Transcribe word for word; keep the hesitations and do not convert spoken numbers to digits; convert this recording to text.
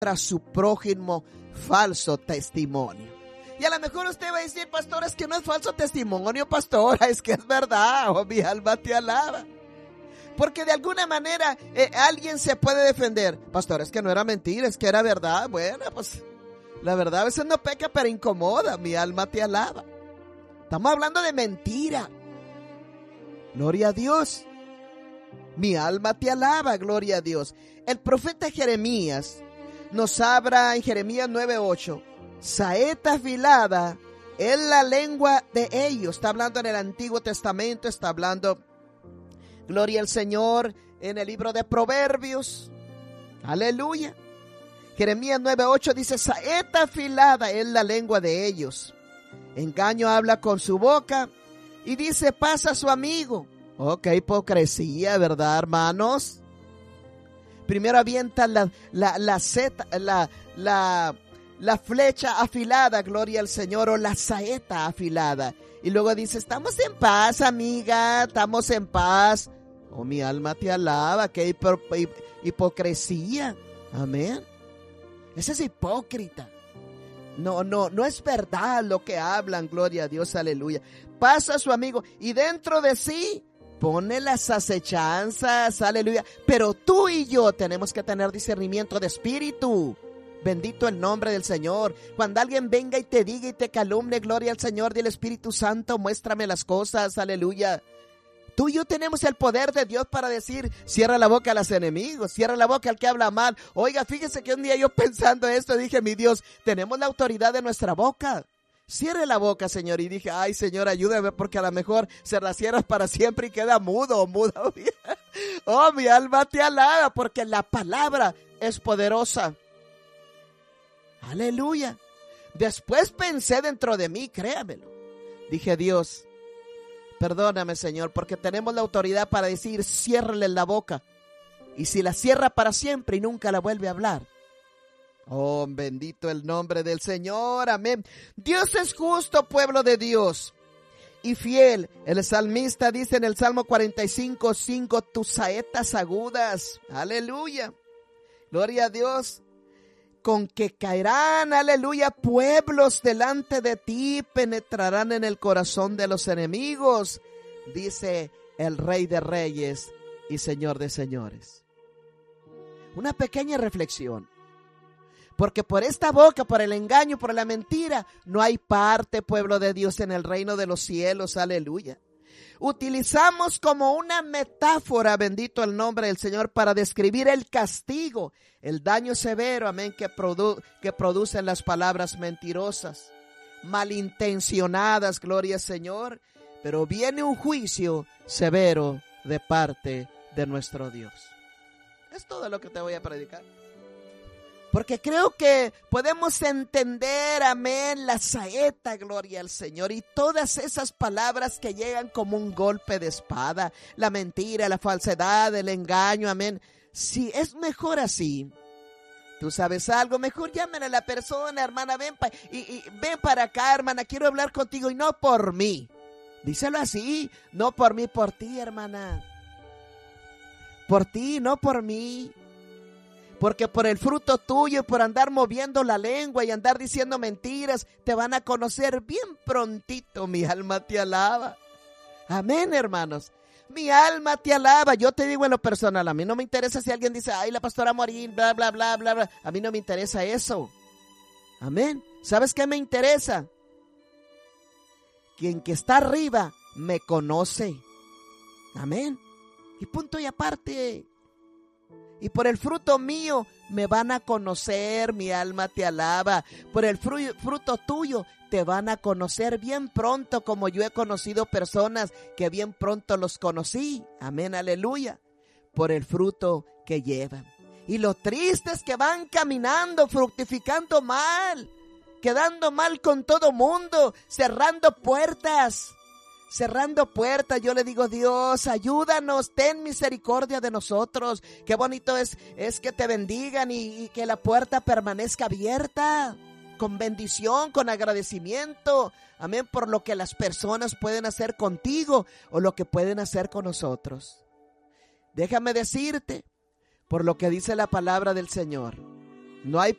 tras su prójimo falso testimonio. Y a lo mejor usted va a decir, pastor, es que no es falso testimonio, pastora, es que es verdad. Oh, mi alma te alaba. Porque de alguna manera eh, alguien se puede defender. Pastor, es que no era mentira, es que era verdad. Bueno, pues la verdad a veces no peca, pero incomoda. Mi alma te alaba. Estamos hablando de mentira. Gloria a Dios. Mi alma te alaba, gloria a Dios. El profeta Jeremías nos habla en Jeremías nueve ocho. Saeta afilada es la lengua de ellos. Está hablando en el Antiguo Testamento, está hablando, gloria al Señor, en el libro de Proverbios. Aleluya. Jeremías nueve ocho dice, saeta afilada es la lengua de ellos. Engaño habla con su boca y dice, pasa a su amigo. Oh, qué hipocresía, ¿verdad, hermanos? Primero avienta la, la, la, seta, la, la, la flecha afilada, gloria al Señor, o la saeta afilada. Y luego dice, estamos en paz, amiga, estamos en paz. Oh, mi alma te alaba, qué hipo, hip, hipocresía. Amén. Ese es hipócrita. No, no, no es verdad lo que hablan, gloria a Dios, aleluya. Pasa a su amigo y dentro de sí pone las acechanzas, aleluya. Pero tú y yo tenemos que tener discernimiento de espíritu. Bendito el nombre del Señor. Cuando alguien venga y te diga y te calumnie, gloria al Señor, dile, Espíritu Santo, muéstrame las cosas, aleluya. Tú y yo tenemos el poder de Dios para decir, cierra la boca a los enemigos, cierra la boca al que habla mal. Oiga, fíjese que un día yo pensando esto dije, mi Dios, tenemos la autoridad de nuestra boca. Cierre la boca, Señor. Y dije, ay, Señor, ayúdame, porque a lo mejor se la cierras para siempre y queda mudo o muda. Oh, mi alma te alaba, porque la palabra es poderosa. Aleluya. Después pensé dentro de mí, créamelo. Dije, Dios, perdóname, Señor, porque tenemos la autoridad para decir, ciérrale la boca. Y si la cierra para siempre y nunca la vuelve a hablar. Oh, bendito el nombre del Señor, amén. Dios es justo, pueblo de Dios, y fiel. El salmista dice en el Salmo cuarenta y cinco, cinco, tus saetas agudas, aleluya, gloria a Dios, con que caerán, aleluya, pueblos delante de ti, penetrarán en el corazón de los enemigos, dice el Rey de Reyes y Señor de Señores. Una pequeña reflexión. Porque por esta boca, por el engaño, por la mentira, no hay parte, pueblo de Dios, en el reino de los cielos, aleluya. Utilizamos como una metáfora, bendito el nombre del Señor, para describir el castigo, el daño severo, amén, que, produ- que producen las palabras mentirosas, malintencionadas, gloria al Señor, pero viene un juicio severo de parte de nuestro Dios. Es todo lo que te voy a predicar. Porque creo que podemos entender, amén, la saeta, gloria al Señor, y todas esas palabras que llegan como un golpe de espada, la mentira, la falsedad, el engaño, amén. Si es mejor así, tú sabes algo, mejor llamen a la persona, hermana, ven, pa- y, y, ven para acá, hermana, quiero hablar contigo, y no por mí. Díselo así, no por mí, por ti, hermana. Por ti, no por mí. Porque por el fruto tuyo y por andar moviendo la lengua y andar diciendo mentiras, te van a conocer bien prontito. Mi alma te alaba. Amén, hermanos. Mi alma te alaba. Yo te digo en lo personal, a mí no me interesa si alguien dice, ay, la pastora Morín, bla, bla, bla, bla, bla. A mí no me interesa eso. Amén. ¿Sabes qué me interesa? Quien que está arriba me conoce. Amén. Y punto y aparte. Y por el fruto mío me van a conocer, mi alma te alaba. Por el fru- fruto tuyo te van a conocer bien pronto, como yo he conocido personas que bien pronto los conocí. Amén, aleluya. Por el fruto que llevan. Y lo triste es que van caminando, fructificando mal, quedando mal con todo mundo, cerrando puertas. Cerrando puertas, yo le digo, Dios, ayúdanos, ten misericordia de nosotros. Qué bonito es, es que te bendigan y, y que la puerta permanezca abierta, con bendición, con agradecimiento. Amén, por lo que las personas pueden hacer contigo o lo que pueden hacer con nosotros. Déjame decirte, por lo que dice la palabra del Señor, No hay